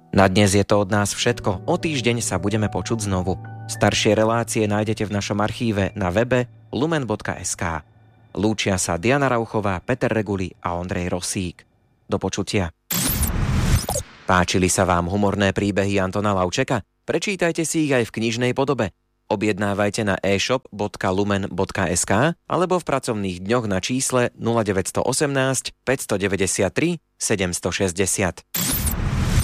Na dnes je to od nás všetko. O týždeň sa budeme počuť znovu. Staršie relácie nájdete v našom archíve na webe lumen.sk. Lúčia sa Diana Rauchová, Peter Reguli a Ondrej Rosík. Do počutia. Páčili sa vám humorné príbehy Antona Laučeka? Prečítajte si ich aj v knižnej podobe. Objednávajte na e-shop.lumen.sk alebo v pracovných dňoch na čísle 0918 593 760.